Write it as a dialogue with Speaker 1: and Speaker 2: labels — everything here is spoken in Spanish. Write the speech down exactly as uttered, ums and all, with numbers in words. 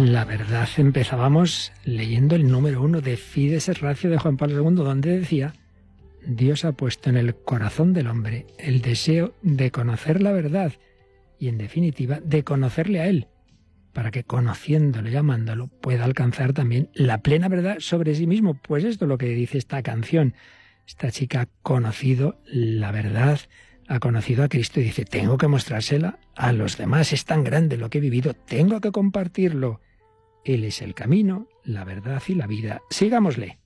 Speaker 1: la verdad. Empezábamos leyendo el número uno de Fides et Ratio de Juan Pablo segundo, donde decía: Dios ha puesto en el corazón del hombre el deseo de conocer la verdad y, en definitiva, de conocerle a Él, para que, conociéndolo y amándolo, pueda alcanzar también la plena verdad sobre sí mismo. Pues esto es lo que dice esta canción. Esta chica ha conocido la verdad, ha conocido a Cristo y dice: tengo que mostrársela a los demás, es tan grande lo que he vivido, tengo que compartirlo. Él es el camino, la verdad y la vida. Sigámosle.